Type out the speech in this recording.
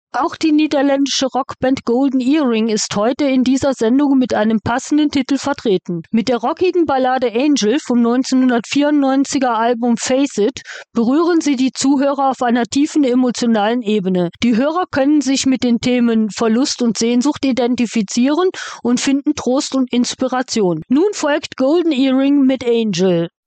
Auch die niederländische Rockband Golden Earring ist heute in dieser Sendung mit einem passenden Titel vertreten. Mit der rockigen Ballade Angel vom 1994er Album Face It berühren sie die Zuhörer auf einer tiefen emotionalen Ebene. Die Hörer können sich mit den Themen Verlust und Sehnsucht identifizieren und finden Trost und Inspiration. Nun folgt Golden Earring mit Angel.